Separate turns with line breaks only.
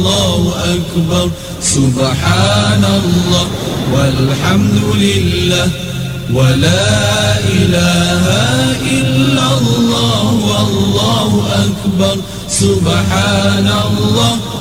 الله أكبر. سبحان الله والحمد لله ولا إله إلا الله والله أكبر. سبحان الله